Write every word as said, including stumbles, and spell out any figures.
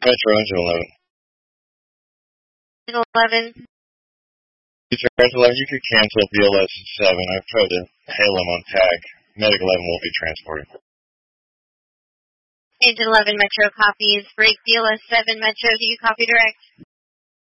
Metro Engine eleven. eleven. Engine eleven, you could cancel B L S seven. I've tried to hail him on tag. Medic eleven will be transporting. Engine eleven Metro copies. Break B L S seven Metro. Do you copy direct?